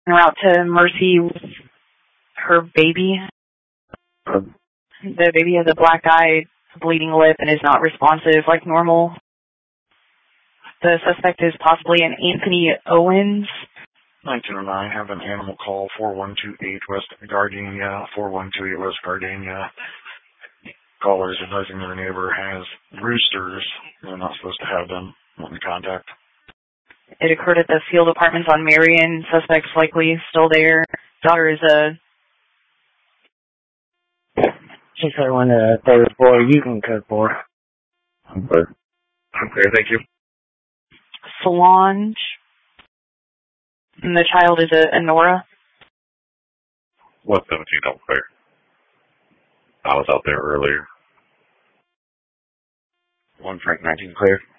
en route to Mercy with her baby. The baby has a black eye, bleeding lip, and is not responsive like normal. The suspect is possibly an Anthony Owens. 1909, have an animal call 4128 West Gardenia, 4128 West Gardenia. Callers advising their neighbor has roosters. They're not supposed to have them. Want in contact. It occurred at the field apartments on Marion. Suspect's likely still there. Daughter is a... 601 34, you can code 4. Okay, thank you. Solange. And the child is a Nora. 117 don't clear. I was out there earlier. 1 Frank 19 clear.